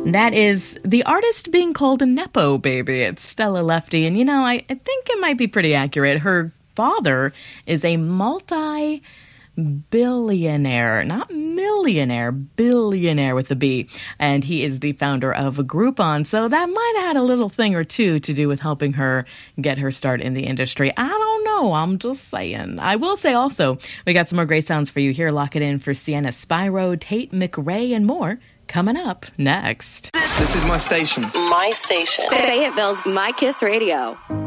That is the artist being called a Nepo baby. It's Stella Lefty. And, I think it might be pretty accurate. Her father is a multi-billionaire, not millionaire, billionaire with a B. And he is the founder of Groupon. So that might have had a little thing or two to do with helping her get her start in the industry. I don't know. I'm just saying. I will say also, we got some more great sounds for you here. Lock it in for Sienna Spyro, Tate McRae, and more. Coming up next. This is my station. My station. Fayetteville's My Kiss Radio.